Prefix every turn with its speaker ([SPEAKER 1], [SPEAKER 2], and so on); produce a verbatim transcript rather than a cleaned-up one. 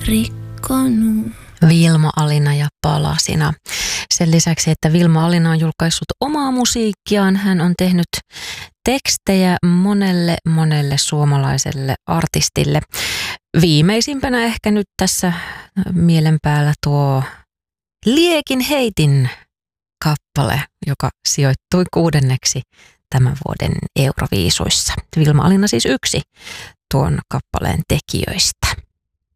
[SPEAKER 1] rikkonut.
[SPEAKER 2] Vilma Alina ja Palasina. Sen lisäksi, että Vilma Alina on julkaissut omaa musiikkiaan, hän on tehnyt tekstejä monelle monelle suomalaiselle artistille. Viimeisimpänä ehkä nyt tässä mielen päällä tuo Liekin heitin kappale, joka sijoittui kuudenneksi tämän vuoden Euroviisuissa. Vilma Alina siis yksi tuon kappaleen tekijöistä.